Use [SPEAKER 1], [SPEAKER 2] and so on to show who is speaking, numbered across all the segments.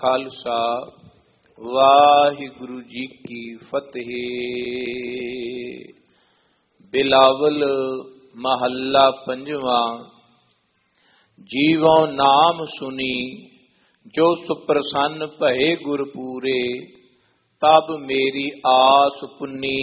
[SPEAKER 1] ਖਾਲਸਾ ਵਾਹਿਗੁਰੂ ਜੀ ਕੀ ਫਤਿਹ। ਬਿਲਾਵਲ ਮਹੱਲਾ ਪੰਜਵਾਂ। ਜੀਵੋਂ ਨਾਮ ਸੁਣੀ ਜੋ ਸੁਪ੍ਰਸੰਨ ਭਏ ਗੁਰ ਪੂਰੇ, ਤਬ ਮੇਰੀ ਆਸ ਪੁੰਨੀ।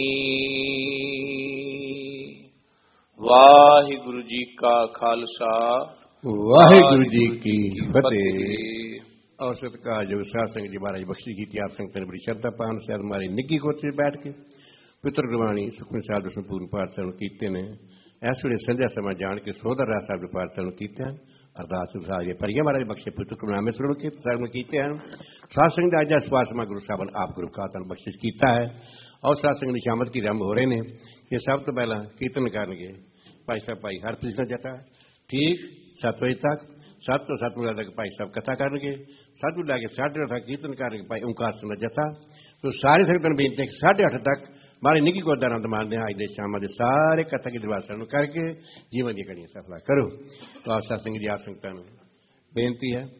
[SPEAKER 1] ਵਾਹਿਗੁਰੂ ਜੀ ਕਾ ਖਾਲਸਾ
[SPEAKER 2] ਵਾਹਿਗੁਰੂ ਜੀ ਕੀ ਫਤਿਹ। और सत्कारयोग साध संगत जी महाराज बख्शी की आप संगत ने बड़ी श्रद्धा पान शायद हमारी निੱਘੀ गोद में बैठ के पितर गुरबाणी सुखमनी साहिब दसवें पूर्ण पाठ ਸਾਹਿਬ ਕੀਤੇ ਨੇ। ਇਸ ਵੇਲੇ ਸੰਧਿਆ ਸਮਾਂ ਜਾਣ ਕੇ ਸੋਧਰ ਰਾਜ ਸਾਹਿਬ ਦੇ ਪਾਠ ਸਾਹਿਬ ਕੀਤੇ ਹਨ। ਅਰਦਾਸ ਵਿਸਾਰੀਏ ਪਰੀਆ ਮਹਾਰਾਜ ਬਖਸ਼ੇ ਪੁੱਤਰ ਗੁਰਨਾਮੇ ਸੁਣ ਕੇ ਸਾਹਿਬ ਕੀਤੇ ਹਨ। ਸਾਧ ਸੰਗਤ ਦਾ ਅੱਜ ਦਾ ਸਵਾਸਮਾ ਗੁਰੂ ਸਾਹਿਬ ਨੇ ਆਪ ਗੁਰੂ ਖਾਤਨ ਬਖਸ਼ਿਸ਼ ਕੀਤਾ ਹੈ। ਔਰ ਸਾਧ ਸੰਗਤ ਦੀ ਸ਼ਾਮਤ ਕੀ ਆਰੰਭ ਹੋ ਰਹੇ ਨੇ। ਇਹ ਸਭ ਤੋਂ ਪਹਿਲਾਂ ਕੀਰਤਨ ਕਰਨਗੇ ਭਾਈ ਸਾਹਿਬ ਭਾਈ ਹਰਪ੍ਰੀਤ ਸਿੰਘ ਜੱਟਾ। ਠੀਕ 7 ਵਜੇ ਤੱਕ 7 ਤੋਂ 7 ਵਜੇ ਤੱਕ ਭਾਈ ਸਾਹਿਬ ਕਥਾ ਕਰਨਗੇ। 7 ਤੋਂ ਲੈ ਕੇ 8:30 ਕੀਰਤਨ ਕਰਨਗੇ ਭਾਈ ਓਂਕਾਰ ਸਿੰਘ ਦਾ ਜੱਥਾ। तो सारे संगतन बेनती है 8:30 तक हमारे निकी को आनंद मानते हैं। आज शाम के सारे कथा की दरबार श्रवण करके जीवन की कड़ियां सफला करो। तो आप सत्संग जी आप संगतन बेनती है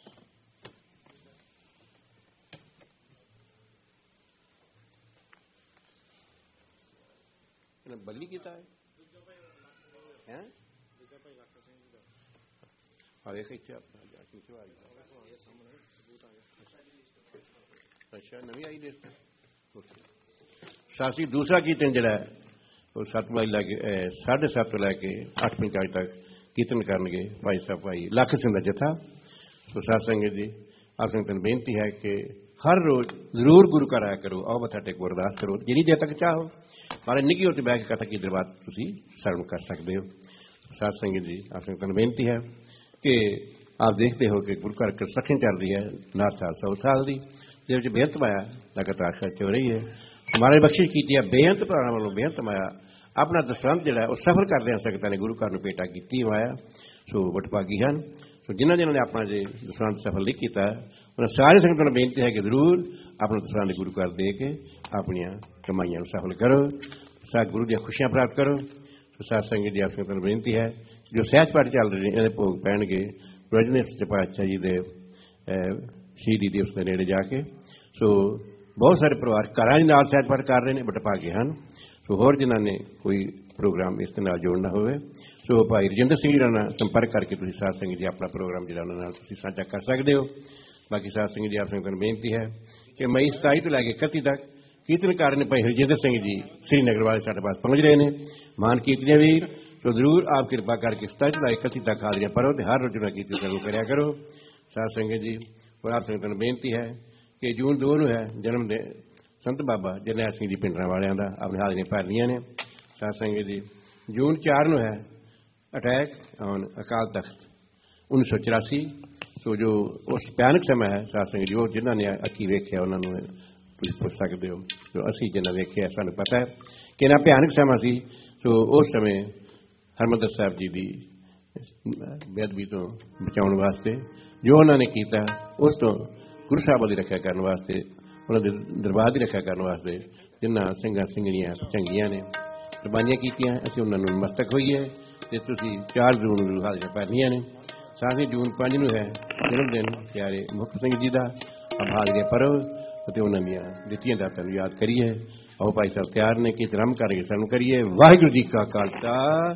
[SPEAKER 2] बल्ली किता है अच्छा नवी आई देश सासी दूसरा कीर्तन जरा वो 7 वजे लैके 7:30 तो लैके 8:45 तक कीर्तन करनगे भाई साहब भाई लख सिंह का जत्था। तो साध संगत जी आप संगतन बेनती है कि हर रोज जरूर गुरु घर आया करो। आओ मत्था टेको अरदास करो जिन्नी देर तक चाहो मारे निੱਘੀ होती बह के कथा की दरबार तुसी श्रवण कर सकते हो। साध संगत जी आप संगतन बेनती है कि आप देखते हो कि गुरु घर कंस्ट्रक्शन चल रही है नार साल 100 साल की जिस बेहनत माया लगातार खर्च हो रही है। हमारे बख्शिश की बेहनत भरावां वालों बेहनत माया अपना दसवंत जिहड़ा वो सफल करदे संगतां ने गुरु घर नूं भेटा कीती माया। सो वटभागी हैं। सो जिन्हां जिन्हां ने अपना जे दसवंत सफल नहीं किया उन्हें सारे संगतां नूं बेनती है कि जरूर अपना दसवंत गुरु घर दे के अपनियां कमाइयां नूं सफल करो। साथ गुरु दी खुशियां प्राप्त करो। सो साध संगत जी आप संगतां नूं बेनती है जो सहज पाठ चल रहे हैं इहदे भोग पैणगे रजनी सच्चे पातशाह जी दे शहीदी दिवस के नेड़े जाके। सो बहुत सारे परिवार घर सहज पाठ कर रहे हैं बट भागे हैं। सो होर जिन्हों ने कोई प्रोग्राम इस जोड़ना हो सो भाई रजिंदर सिंह जी नाल संपर्क करके तुसीं साध संगत जी अपना प्रोग्राम जिहड़ा उन्हां नाल तुसीं साझा कर सकते हो। बाकी साध संगत जी आप संगत नूं बेनती है कि मई 27 तो लैके 31 तक कीर्तनकार ने भाई रजिंदर सिंह जी श्रीनगर वाले साडे पास पहुँच रहे हैं। महान कीर्तनियां भी तो जरूर आप कृपा करके 27 तो लैके 31 तक हाजिरियां भरो तो हर रोज उन्हां कीर्तन जरूर करिया करो। साध संगत जी और आप संगत नूं बेनती है कि जून 2 नूं है जन्म दिन संत बाबा जरनैल सिंह जी पिंडरा वालियां दा अपने हाजिरियां भरनियां ने। साध संगत जी जून 4 नूं है अटैक ऑन अकाल तख्त 1984। सो जो उस भयानक समय है साध संगत जी वो जिन्हां ने अखी वेख्या उन्हां नूं तुसीं पुछ सकदे हो। जो असीं जिन्हां वेख्या सानूं पता है कि इन्ना भयानक समा सी। सो उस समय हरमंदर साहिब जी की बेअदबी तो बचाने वास्ते जो उन्होंने किया उस तो गुरु साहब की रक्षा करने वास्ते उन्होंने दरबार की रक्षा करने वास्ते जिन्होंने सिंघा सिंघणियां चंगियां ने कुर्बानियां कीतियां असीं उन्हां नूं नमस्तक होईए। ते तुसीं 4 जून नूं हाज़िरियां भरनियां ने। साथ ही जून 5 नूं है जन्मदिन प्यारे मुख सिंह जी का। आप हाज़िरियां भरो ते उन्हां दीयां दित्तियां दातां नूं याद करिए। आओ भाई साहब तैयार ने कि आरंभ करके सानूं करिए। वाहिगुरू जी का खालसा